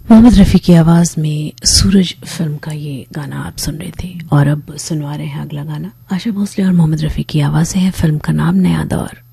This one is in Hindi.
मोहम्मद रफ़ी की आवाज़ में सूरज फिल्म का ये गाना आप सुन रहे थे और अब सुनवा रहे हैं अगला गाना। आशा भोसले और मोहम्मद रफ़ी की आवाज़ है। फिल्म का नाम नया दौर।